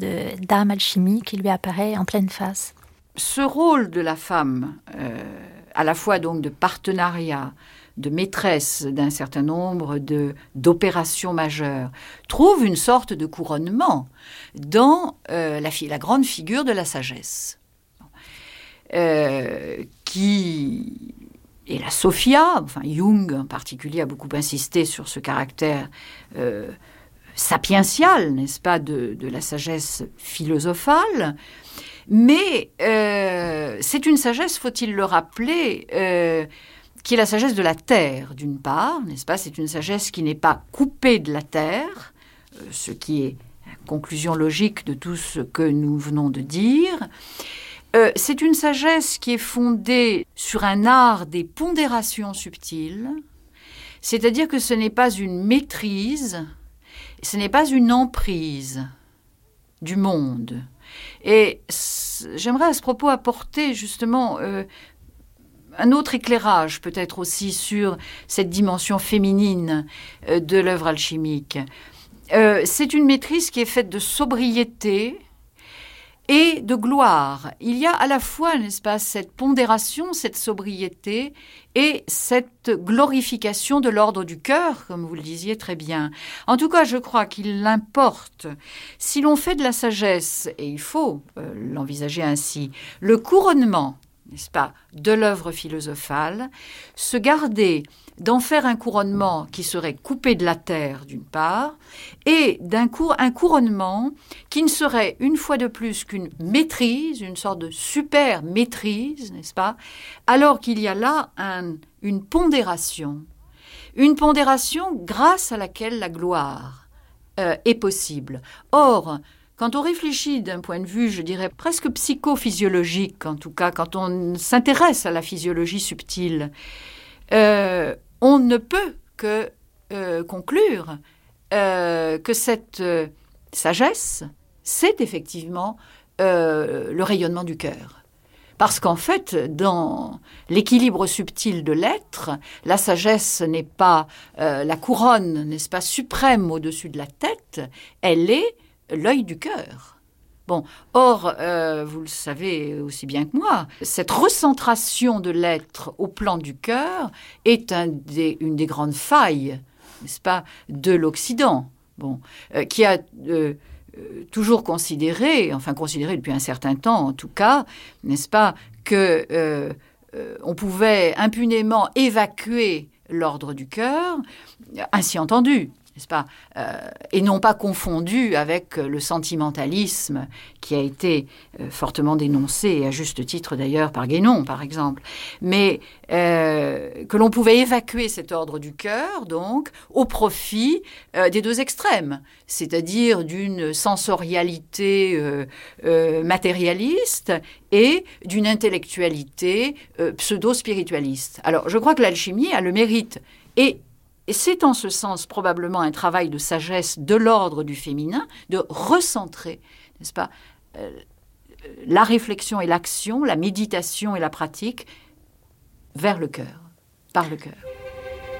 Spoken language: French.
d'âme alchimique qui lui apparaît en pleine face. Ce rôle de la femme, à la fois donc de partenariat, de maîtresse d'un certain nombre d'opérations majeures, trouve une sorte de couronnement dans la grande figure de la sagesse, qui est la Sophia. Enfin, Jung en particulier a beaucoup insisté sur ce caractère sapiential, n'est-ce pas, de la sagesse philosophale. Mais c'est une sagesse, faut-il le rappeler, qui est la sagesse de la terre, d'une part, n'est-ce pas ? C'est une sagesse qui n'est pas coupée de la terre, ce qui est la conclusion logique de tout ce que nous venons de dire. C'est une sagesse qui est fondée sur un art des pondérations subtiles, c'est-à-dire que ce n'est pas une maîtrise, ce n'est pas une emprise du monde. Et j'aimerais à ce propos apporter justement un autre éclairage peut-être aussi sur cette dimension féminine de l'œuvre alchimique. C'est une maîtrise qui est faite de sobriété et de gloire. Il y a à la fois, n'est-ce pas, cette pondération, cette sobriété et cette glorification de l'ordre du cœur, comme vous le disiez très bien. En tout cas, je crois qu'il importe, si l'on fait de la sagesse, et il faut l'envisager ainsi, le couronnement, n'est-ce pas, de l'œuvre philosophale, se garder d'en faire un couronnement qui serait coupé de la terre, d'une part, et un couronnement qui ne serait, une fois de plus, qu'une maîtrise, une sorte de super maîtrise, n'est-ce pas, alors qu'il y a là une pondération grâce à laquelle la gloire est possible. Or, quand on réfléchit d'un point de vue, je dirais, presque psychophysiologique, en tout cas, quand on s'intéresse à la physiologie subtile, on ne peut que conclure que cette sagesse, c'est effectivement le rayonnement du cœur. Parce qu'en fait, dans l'équilibre subtil de l'être, la sagesse n'est pas la couronne, n'est-ce pas, suprême au-dessus de la tête, elle est l'œil du cœur. Bon, or, vous le savez aussi bien que moi, cette recentration de l'être au plan du cœur est une des grandes failles, n'est-ce pas, de l'Occident, qui a toujours considéré depuis un certain temps en tout cas, n'est-ce pas, que on pouvait impunément évacuer l'ordre du cœur, ainsi entendu, n'est-ce pas, et non pas confondu avec le sentimentalisme qui a été fortement dénoncé, et à juste titre d'ailleurs par Guénon, par exemple, mais que l'on pouvait évacuer cet ordre du cœur, donc, au profit des deux extrêmes, c'est-à-dire d'une sensorialité matérialiste et d'une intellectualité pseudo-spiritualiste. Alors, je crois que l'alchimie a le mérite, et c'est en ce sens probablement un travail de sagesse de l'ordre du féminin, de recentrer, n'est-ce pas, la réflexion et l'action, la méditation et la pratique vers le cœur, par le cœur.